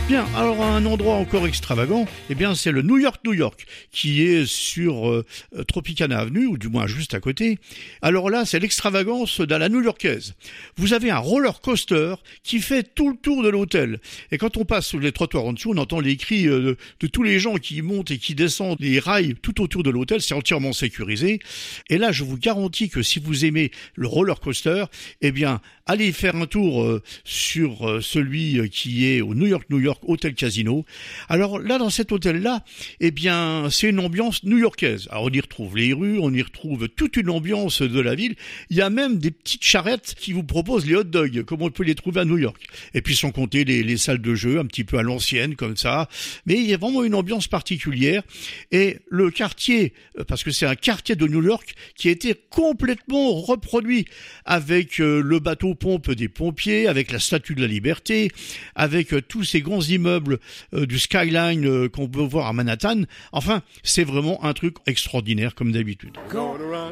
Bien, alors un endroit encore extravagant, eh bien c'est le New York, qui est sur Tropicana Avenue, ou du moins juste à côté. Alors là, c'est l'extravagance de la new-yorkaise. Vous avez un roller coaster qui fait tout le tour de l'hôtel. Et quand on passe sur les trottoirs en dessous, on entend les cris de tous les gens qui montent et qui descendent les rails tout autour de l'hôtel. C'est entièrement sécurisé. Et là, je vous garantis que si vous aimez le roller coaster, eh bien, allez faire un tour sur celui qui est au New York Hôtel Casino. Alors là, dans cet hôtel-là, eh bien, c'est une ambiance new-yorkaise. Alors on y retrouve les rues, on y retrouve toute une ambiance de la ville. Il y a même des petites charrettes qui vous proposent les hot dogs, comme on peut les trouver à New York. Et puis sans compter les salles de jeu, un petit peu à l'ancienne, comme ça. Mais il y a vraiment une ambiance particulière. Et le quartier, parce que c'est un quartier de New York qui a été complètement reproduit avec le bateau-pompe des pompiers, avec la Statue de la Liberté, avec tous ces grands immeubles du skyline qu'on peut voir à Manhattan. Enfin, c'est vraiment un truc extraordinaire comme d'habitude. Going around